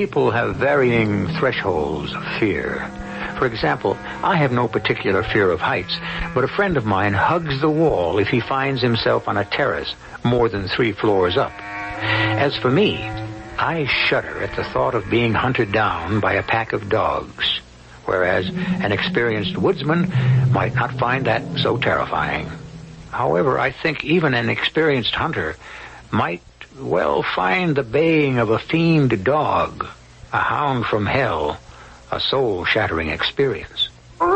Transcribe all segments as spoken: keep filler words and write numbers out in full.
people have varying thresholds of fear. For example, I have no particular fear of heights, but a friend of mine hugs the wall if he finds himself on a terrace more than three floors up. As for me, I shudder at the thought of being hunted down by a pack of dogs, whereas an experienced woodsman might not find that so terrifying. However, I think even an experienced hunter might well find the baying of a fiend dog, a hound from hell, a soul-shattering experience.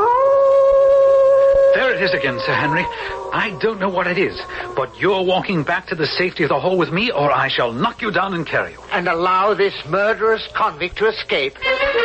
There it is again, Sir Henry. I don't know what it is, but you're walking back to the safety of the hall with me, or I shall knock you down and carry you. And allow this murderous convict to escape.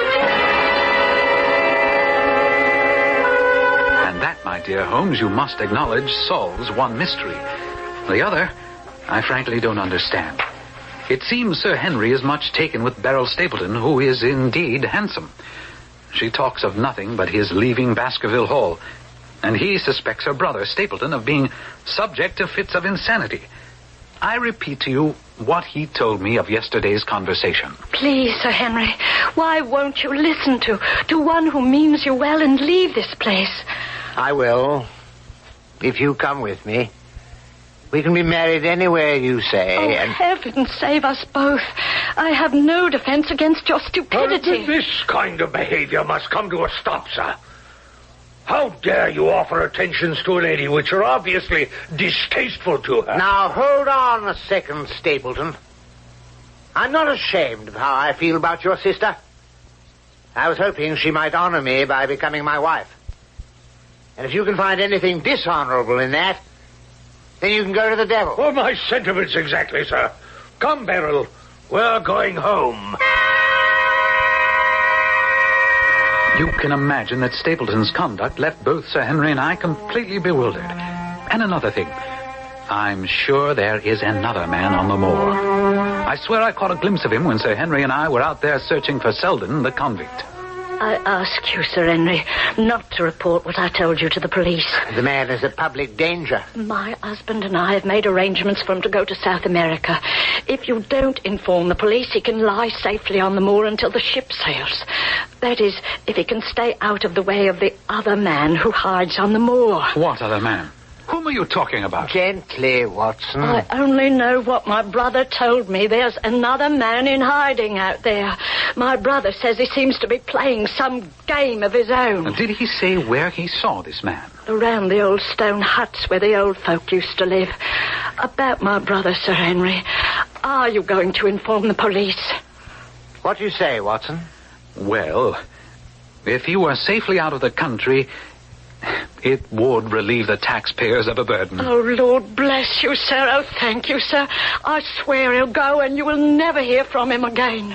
And that, my dear Holmes, you must acknowledge, solves one mystery. The other, I frankly don't understand. It seems Sir Henry is much taken with Beryl Stapleton, who is indeed handsome. She talks of nothing but his leaving Baskerville Hall, and he suspects her brother, Stapleton, of being subject to fits of insanity. I repeat to you what he told me of yesterday's conversation. Please, Sir Henry, why won't you listen to, to one who means you well and leave this place? I will, if you come with me. We can be married anywhere you say. Oh, and... heaven save us both. I have no defense against your stupidity. Well, this kind of behavior must come to a stop, sir. How dare you offer attentions to a lady which are obviously distasteful to her? Now, hold on a second, Stapleton. I'm not ashamed of how I feel about your sister. I was hoping she might honor me by becoming my wife. And if you can find anything dishonorable in that, then you can go to the devil. Oh, my sentiments exactly, sir. Come, Beryl. We're going home. You can imagine that Stapleton's conduct left both Sir Henry and I completely bewildered. And another thing. I'm sure there is another man on the moor. I swear I caught a glimpse of him when Sir Henry and I were out there searching for Selden, the convict. I ask you, Sir Henry, not to report what I told you to the police. The man is a public danger. My husband and I have made arrangements for him to go to South America. If you don't inform the police, he can lie safely on the moor until the ship sails. That is, if he can stay out of the way of the other man who hides on the moor. What other man? Whom are you talking about? Gently, Watson. I only know what my brother told me. There's another man in hiding out there. My brother says he seems to be playing some game of his own. Did he say where he saw this man? Around the old stone huts where the old folk used to live. About my brother, Sir Henry. Are you going to inform the police? What do you say, Watson? Well, if he were safely out of the country, it would relieve the taxpayers of a burden. Oh, Lord bless you, sir. Oh, thank you, sir. I swear he'll go and you will never hear from him again.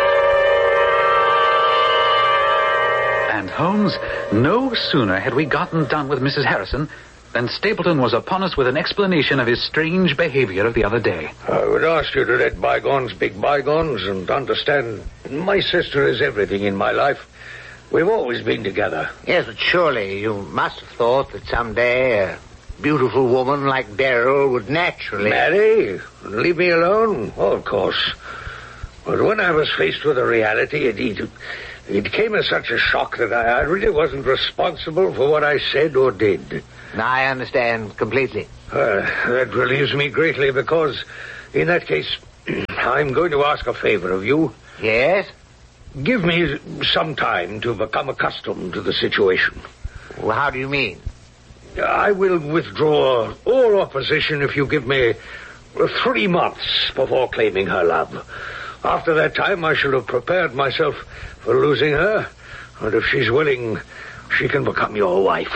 And, Holmes, no sooner had we gotten done with Missus Harrison than Stapleton was upon us with an explanation of his strange behavior of the other day. I would ask you to let bygones be bygones and understand my sister is everything in my life. We've always been together. Yes, but surely you must have thought that someday a beautiful woman like Beryl would naturally... Marry? And leave me alone? Oh, of course. But when I was faced with the reality, it, it, it came as such a shock that I, I really wasn't responsible for what I said or did. I understand completely. Well, that relieves me greatly because, in that case, I'm going to ask a favor of you. Yes? Give me some time to become accustomed to the situation. Well, how do you mean? I will withdraw all opposition if you give me three months before claiming her love. After that time, I shall have prepared myself for losing her, and if she's willing, she can become your wife.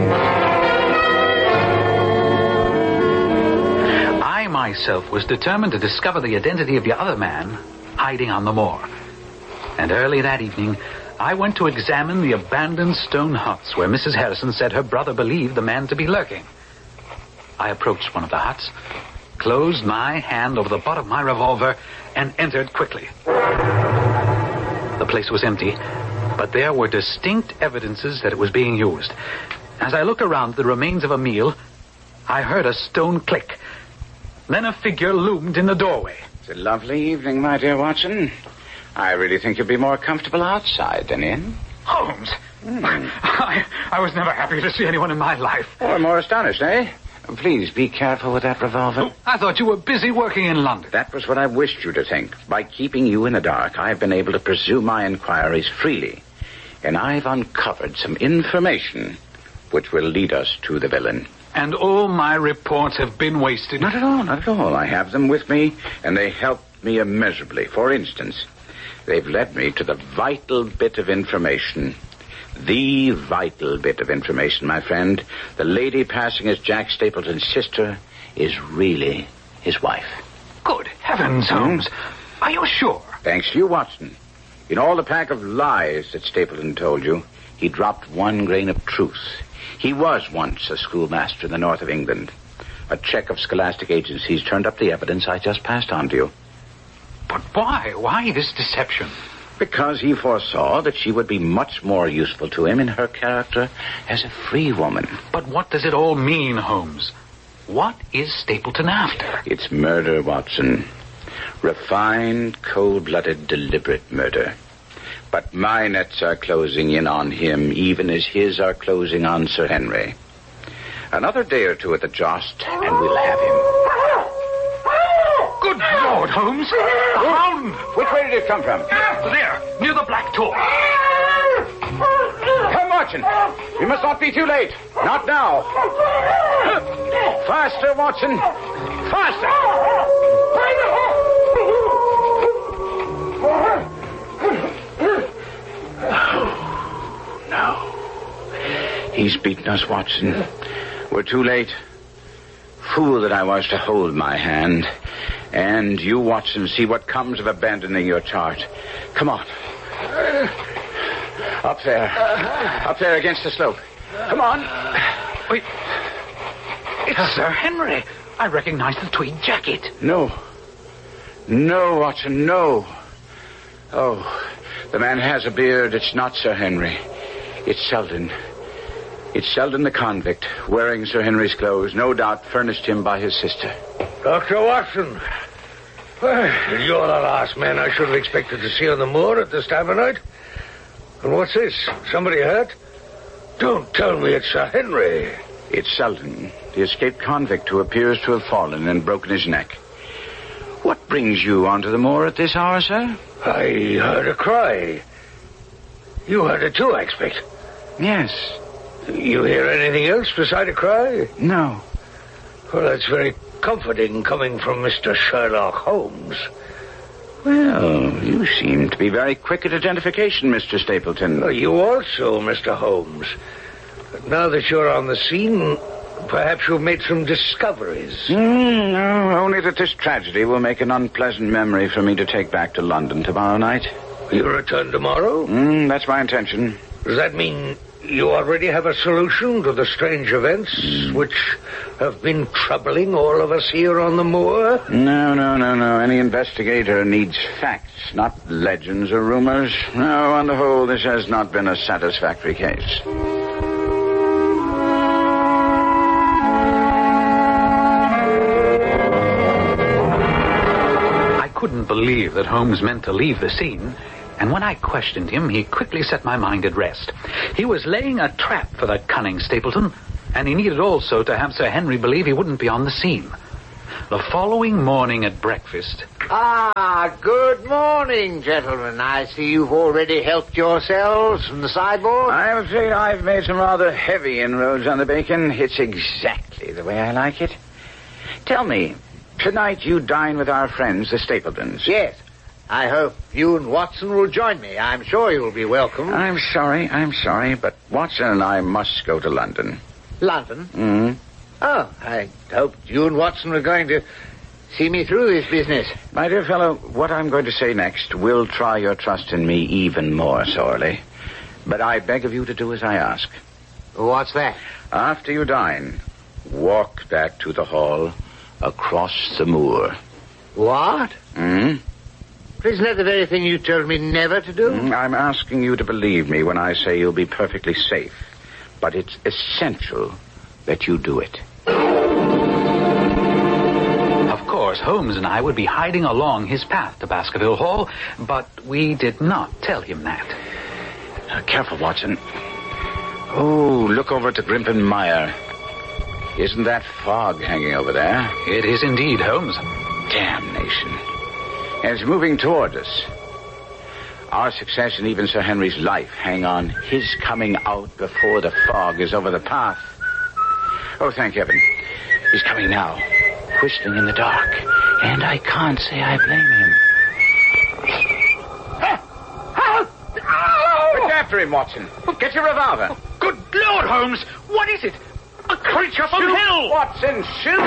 I myself was determined to discover the identity of the other man hiding on the moor. And early that evening, I went to examine the abandoned stone huts where Missus Harrison said her brother believed the man to be lurking. I approached one of the huts, closed my hand over the butt of my revolver, and entered quickly. The place was empty, but there were distinct evidences that it was being used. As I looked around the remains of a meal, I heard a stone click. Then a figure loomed in the doorway. It's a lovely evening, my dear Watson. I really think you'll be more comfortable outside than in. Holmes! Mm. I, I was never happier to see anyone in my life. Or more astonished, eh? Please be careful with that revolver. Oh, I thought you were busy working in London. That was what I wished you to think. By keeping you in the dark, I've been able to pursue my inquiries freely. And I've uncovered some information which will lead us to the villain. And all my reports have been wasted? Not at all, not at all. I have them with me, and they helped me immeasurably. For instance, they've led me to the vital bit of information. The vital bit of information, my friend. The lady passing as Jack Stapleton's sister is really his wife. Good heavens, Holmes. Hmm? Are you sure? Thanks to you, Watson. In all the pack of lies that Stapleton told you, he dropped one grain of truth. He was once a schoolmaster in the north of England. A check of scholastic agencies turned up the evidence I just passed on to you. But why? Why this deception? Because he foresaw that she would be much more useful to him in her character as a free woman. But what does it all mean, Holmes? What is Stapleton after? It's murder, Watson. Refined, cold-blooded, deliberate murder. But my nets are closing in on him, even as his are closing on Sir Henry. Another day or two at the joust, and we'll have him. Good Lord, Holmes! The hound! Which way did it come from? There, near the Black Tor. Come, Watson. We must not be too late. Not now. Faster, Watson. Faster. Oh, no. He's beaten us, Watson. We're too late. Fool that I was to hold my hand. And you, Watson, see what comes of abandoning your chart. Come on. Up there. Up there against the slope. Come on. Wait. It's Sir Henry. I recognize the tweed jacket. No. No, Watson, no. Oh, the man has a beard. It's not Sir Henry. It's Selden. It's Selden the convict, wearing Sir Henry's clothes, no doubt furnished him by his sister. Doctor Watson. Well, you're the last man I should have expected to see on the moor at this time of night. And what's this? Somebody hurt? Don't tell me it's Sir Henry. It's Selden, the escaped convict who appears to have fallen and broken his neck. What brings you onto the moor at this hour, sir? I heard a cry. You heard it too, I expect. Yes. You hear anything else beside a cry? No. Well, that's very comforting coming from Mister Sherlock Holmes. Well, you seem to be very quick at identification, Mister Stapleton. Oh, you also, Mister Holmes. But now that you're on the scene, perhaps you've made some discoveries. Mm, no, only that this tragedy will make an unpleasant memory for me to take back to London tomorrow night. You return tomorrow? Mm, that's my intention. Does that mean you already have a solution to the strange events mm. which have been troubling all of us here on the moor? No, no, no, no. Any investigator needs facts, not legends or rumors. No, on the whole, this has not been a satisfactory case. I couldn't believe that Holmes meant to leave the scene. And when I questioned him, he quickly set my mind at rest. He was laying a trap for that cunning Stapleton, and he needed also to have Sir Henry believe he wouldn't be on the scene. The following morning at breakfast... Ah, good morning, gentlemen. I see you've already helped yourselves from the sideboard. I'm afraid I've made some rather heavy inroads on the bacon. It's exactly the way I like it. Tell me, tonight you dine with our friends, the Stapletons. Yes. I hope you and Watson will join me. I'm sure you'll be welcome. I'm sorry, I'm sorry, but Watson and I must go to London. London? Mm-hmm. Oh, I hoped you and Watson were going to see me through this business. My dear fellow, what I'm going to say next will try your trust in me even more sorely. But I beg of you to do as I ask. What's that? After you dine, walk back to the hall across the moor. What? Hmm? Isn't that the very thing you told me never to do? I'm asking you to believe me when I say you'll be perfectly safe. But it's essential that you do it. Of course, course, Holmes and I would be hiding along his path to Baskerville Hall, but we did not tell him that. Uh, careful, Watson. Oh, look over to Grimpen Mire. Isn't that fog hanging over there? It is indeed, Holmes. Damnation. And it's moving toward us. Our success and even Sir Henry's life hang on his coming out before the fog is over the path. Oh, thank heaven. He's coming now, whistling in the dark. And I can't say I blame him. Look after him, Watson. Get your revolver. Good Lord, Holmes! What is it? A creature from Shoot, hell! Watson, shoot!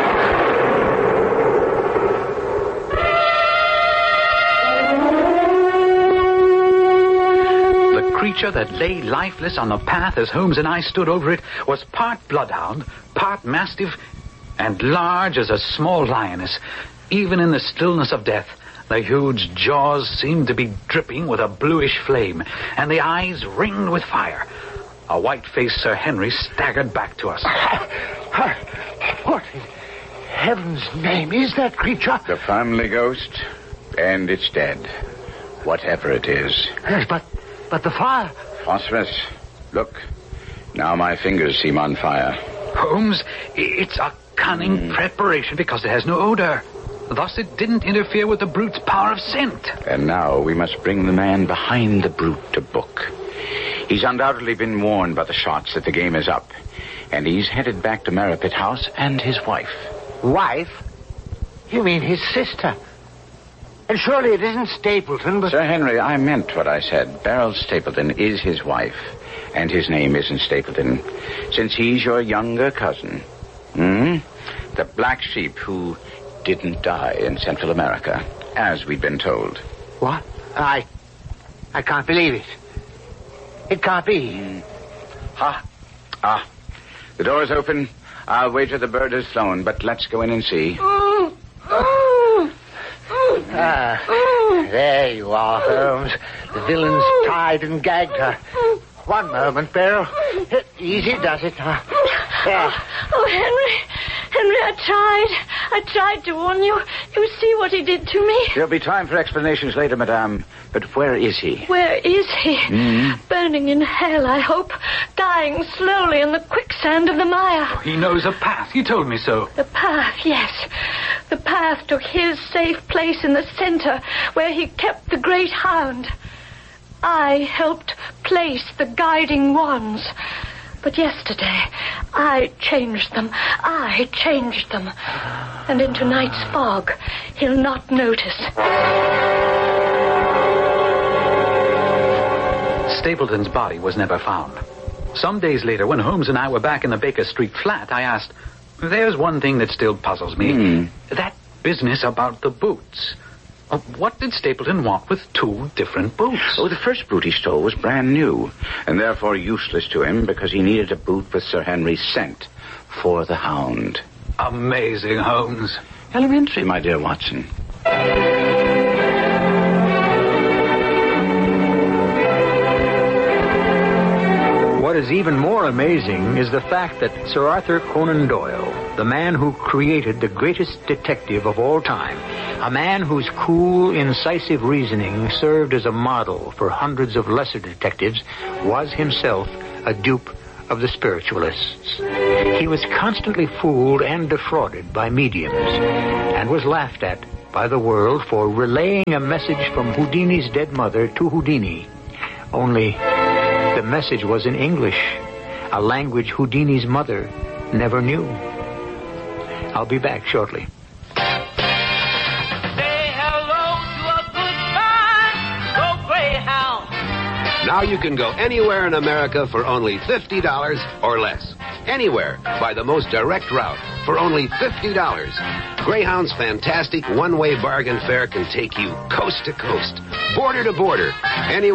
The creature that lay lifeless on the path as Holmes and I stood over it was part bloodhound, part mastiff, and large as a small lioness. Even in the stillness of death, the huge jaws seemed to be dripping with a bluish flame, and the eyes ringed with fire. A white-faced Sir Henry staggered back to us. What in heaven's name is that creature? The family ghost, and it's dead. Whatever it is. Yes, but, but the fire... Phosphorus. Look. Now my fingers seem on fire. Holmes, it's a cunning mm. preparation because it has no odor. Thus it didn't interfere with the brute's power of scent. And now we must bring the man behind the brute to book. He's undoubtedly been warned by the shots that the game is up. And he's headed back to Merripit House and his wife. Wife? You mean his sister? And surely it isn't Stapleton, but... Sir Henry, I meant what I said. Beryl Stapleton is his wife. And his name isn't Stapleton, since he's your younger cousin. Hmm? The black sheep who didn't die in Central America, as we'd been told. What? I... I can't believe it. It can't be. Mm. Ha. Ah. The door's open. I'll wager the bird has flown, but let's go in and see. Ah, there you are, Holmes. The villain's tied and gagged her. One moment, Beryl. Easy does it. Huh? Yeah. Oh, Henry. Henry, I tried. I tried to warn you. You see what he did to me. There'll be time for explanations later, madame. But where is he? Where is he? Mm. Burning in hell, I hope. Dying slowly in the quicksand of the mire. Oh, he knows a path. He told me so. The path, yes. The path to his safe place in the center where he kept the great hound. I helped place the guiding wands. But yesterday, I changed them. I changed them. And in tonight's fog, he'll not notice. Stapleton's body was never found. Some days later, when Holmes and I were back in the Baker Street flat, I asked, there's one thing that still puzzles me. Mm. That business about the boots. Uh, what did Stapleton want with two different boots? Oh, the first boot he stole was brand new, and therefore useless to him because he needed a boot with Sir Henry's scent for the hound. Amazing, Holmes. Elementary, my dear Watson. What is even more amazing is the fact that Sir Arthur Conan Doyle, the man who created the greatest detective of all time, a man whose cool, incisive reasoning served as a model for hundreds of lesser detectives, was himself a dupe of the spiritualists. He was constantly fooled and defrauded by mediums, and was laughed at by the world for relaying a message from Houdini's dead mother to Houdini. Only the message was in English, a language Houdini's mother never knew. I'll be back shortly. Now you can go anywhere in America for only fifty dollars or less. Anywhere by the most direct route for only fifty dollars. Greyhound's fantastic one-way bargain fare can take you coast to coast, border to border, anywhere.